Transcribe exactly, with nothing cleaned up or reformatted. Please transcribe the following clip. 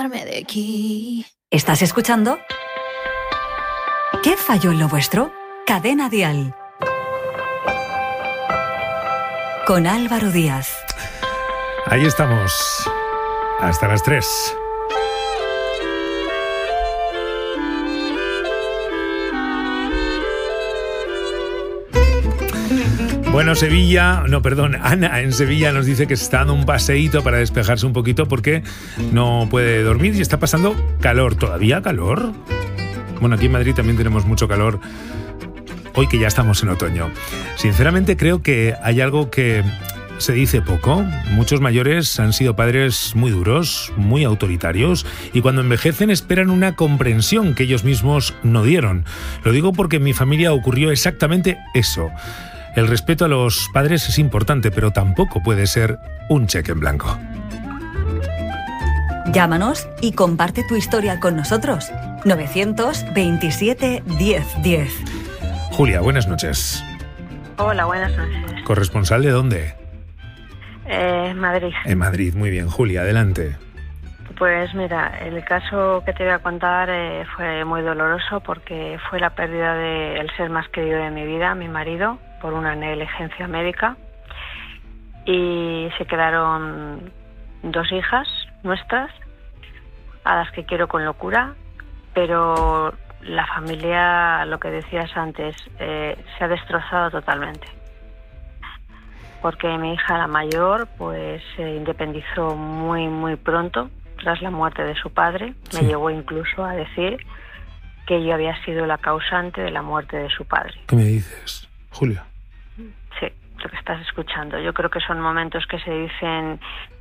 marcharme de aquí. ¿Estás escuchando? ¿Qué falló en lo vuestro? Cadena Dial. Con Álvaro Díaz. Ahí estamos. Hasta las tres. Bueno, Sevilla, no, perdón, Ana en Sevilla nos dice que se está dando un paseíto para despejarse un poquito porque no puede dormir y está pasando calor. ¿Todavía calor? Bueno, aquí en Madrid también tenemos mucho calor, hoy que ya estamos en otoño. Sinceramente creo que hay algo que se dice poco. Muchos mayores han sido padres muy duros, muy autoritarios, y cuando envejecen esperan una comprensión que ellos mismos no dieron. Lo digo porque en mi familia ocurrió exactamente eso. El respeto a los padres es importante, pero tampoco puede ser un cheque en blanco. Llámanos y comparte tu historia con nosotros. novecientos veintisiete diez diez. Julia, buenas noches. Hola, buenas noches. ¿Corresponsal de dónde? Eh, Madrid. En Madrid, muy bien. Julia, adelante. Pues mira, el caso que te voy a contar eh, fue muy doloroso porque fue la pérdida del ser más querido de mi vida, mi marido, por una negligencia médica, y se quedaron dos hijas nuestras a las que quiero con locura, pero la familia, lo que decías antes, eh, se ha destrozado totalmente, porque mi hija, la mayor, pues se independizó muy muy pronto tras la muerte de su padre. Sí. Me llegó incluso a decir que yo había sido la causante de la muerte de su padre. ¿Qué me dices, Julia? Sí, lo que estás escuchando. Yo creo que son momentos que se dicen